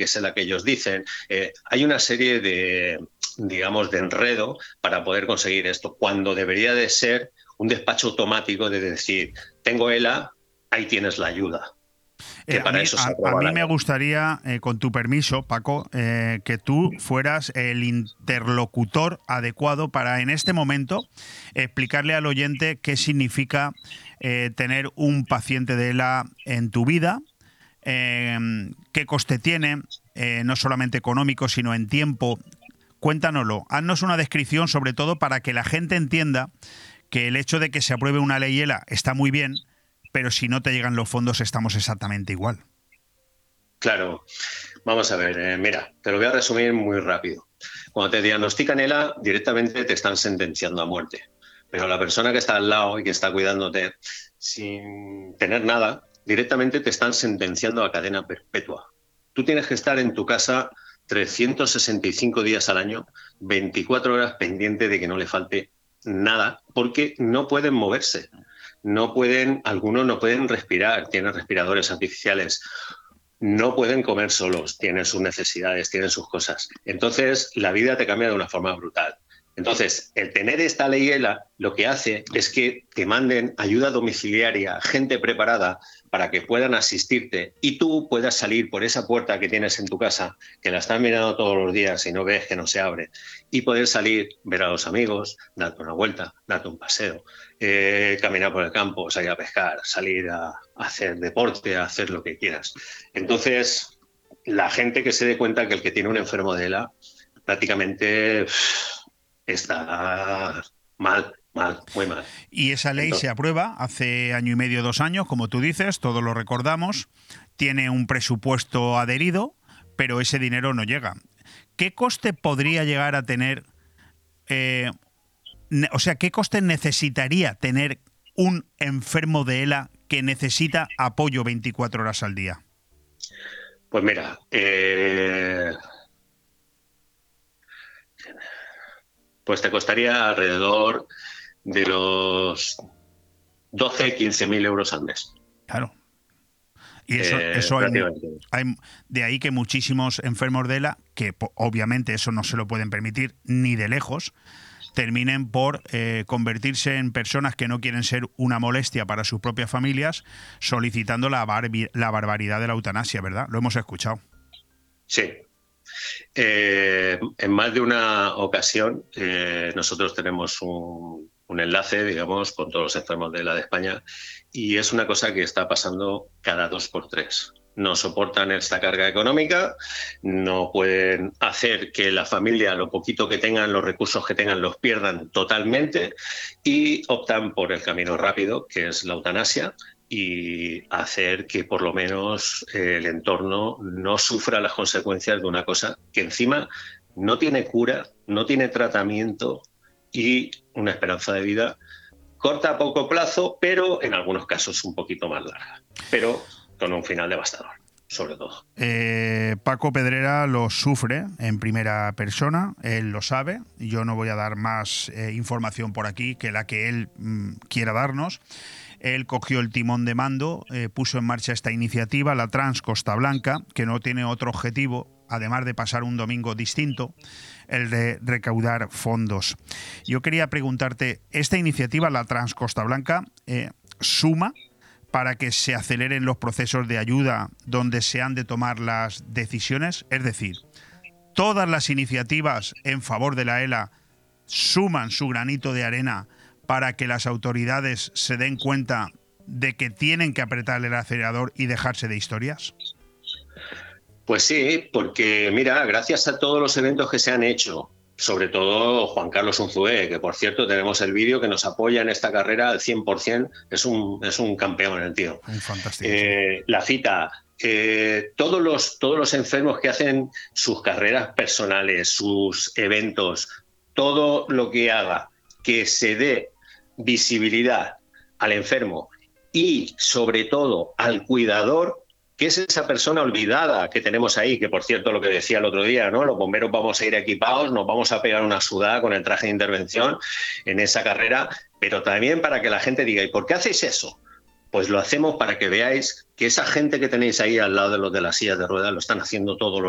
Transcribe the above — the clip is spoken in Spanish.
que es la que ellos dicen. Hay una serie de, digamos, de enredo para poder conseguir esto, cuando debería de ser un despacho automático de decir, tengo ELA, ahí tienes la ayuda. Que A para mí, eso se a aprueba mí la me ley. gustaría, con tu permiso, Paco, que tú fueras el interlocutor adecuado para, en este momento, explicarle al oyente qué significa tener un paciente de ELA en tu vida, qué coste tiene, no solamente económico, sino en tiempo. Cuéntanoslo, haznos una descripción, sobre todo para que la gente entienda que el hecho de que se apruebe una ley ELA está muy bien, pero si no te llegan los fondos estamos exactamente igual. Claro, vamos a ver, mira, te lo voy a resumir muy rápido. Cuando te diagnostican ELA, directamente te están sentenciando a muerte. Pero la persona que está al lado y que está cuidándote sin tener nada, directamente te están sentenciando a cadena perpetua. Tú tienes que estar en tu casa 365 días al año, 24 horas pendiente de que no le falte nada, porque no pueden moverse. No pueden, algunos no pueden respirar, tienen respiradores artificiales. No pueden comer solos, tienen sus necesidades, tienen sus cosas. Entonces, la vida te cambia de una forma brutal. Entonces, el tener esta ley ELA lo que hace es que te manden ayuda domiciliaria, gente preparada para que puedan asistirte y tú puedas salir por esa puerta que tienes en tu casa, que la estás mirando todos los días y no ves que no se abre, y poder salir, ver a los amigos, darte una vuelta, darte un paseo, caminar por el campo, salir a pescar, salir a hacer deporte, a hacer lo que quieras. Entonces, la gente que se dé cuenta que el que tiene un enfermo de ELA prácticamente está mal, mal, muy mal. Y esa ley se Entonces, aprueba hace año y medio, 2 años, como tú dices, todos lo recordamos, tiene un presupuesto adherido, pero ese dinero no llega. ¿Qué coste podría llegar a tener, o sea, qué coste necesitaría tener un enfermo de ELA que necesita apoyo 24 horas al día? pues mira, pues te costaría alrededor de los 12, 15 mil euros al mes. Claro. Y eso Prácticamente. hay, de ahí que muchísimos enfermos de ELA, que obviamente eso no se lo pueden permitir ni de lejos, terminen por convertirse en personas que no quieren ser una molestia para sus propias familias, solicitando la barbaridad de la eutanasia, ¿verdad? Lo hemos escuchado. Sí. En más de una ocasión, nosotros tenemos un enlace, digamos, con todos los enfermos de ELA de España, y es una cosa que está pasando cada 2 por 3. No soportan esta carga económica, no pueden hacer que la familia, lo poquito que tengan, los recursos que tengan, los pierdan totalmente y optan por el camino rápido, que es la eutanasia, y hacer que por lo menos el entorno no sufra las consecuencias de una cosa que encima no tiene cura, no tiene tratamiento y una esperanza de vida corta a poco plazo, pero en algunos casos un poquito más larga, pero con un final devastador, sobre todo. Paco Pedrera lo sufre en primera persona, él lo sabe, yo no voy a dar más información por aquí que la que él quiera darnos. Él cogió el timón de mando, puso en marcha esta iniciativa, la Trans Costa Blanca, que no tiene otro objetivo, además de pasar un domingo distinto, el de recaudar fondos. Yo quería preguntarte, ¿esta iniciativa, la Trans Costa Blanca, suma para que se aceleren los procesos de ayuda donde se han de tomar las decisiones? Es decir, ¿todas las iniciativas en favor de la ELA suman su granito de arena para que las autoridades se den cuenta de que tienen que apretar el acelerador y dejarse de historias? Pues sí, porque mira, gracias a todos los eventos que se han hecho, sobre todo Juan Carlos Unzué, que por cierto tenemos el vídeo que nos apoya en esta carrera al 100%, es un campeón el tío. Fantástico, sí. La cita, todos los enfermos que hacen sus carreras personales, sus eventos, todo lo que haga que se dé visibilidad al enfermo y sobre todo al cuidador, que es esa persona olvidada que tenemos ahí, que por cierto lo que decía el otro día, ¿no? Los bomberos vamos a ir equipados, nos vamos a pegar una sudada con el traje de intervención en esa carrera, pero también para que la gente diga, ¿y por qué hacéis eso? Pues lo hacemos para que veáis que esa gente que tenéis ahí al lado de los de las sillas de ruedas lo están haciendo todos los